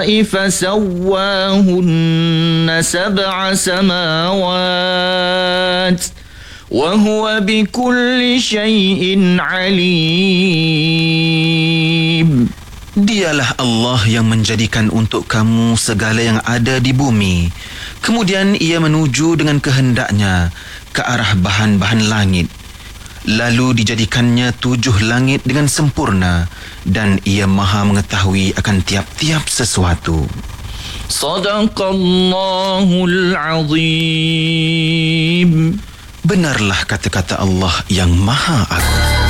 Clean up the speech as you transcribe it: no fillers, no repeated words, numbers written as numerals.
فسواهن سبع سماوات وهو بكل شيء عليم. Dialah Allah yang menjadikan untuk kamu segala yang ada di bumi. Kemudian ia menuju dengan kehendaknya ke arah bahan-bahan langit. Lalu dijadikannya 7 langit dengan sempurna dan ia maha mengetahui akan tiap-tiap sesuatu. Sadaqallahul Azim. Benarlah kata-kata Allah yang maha agung.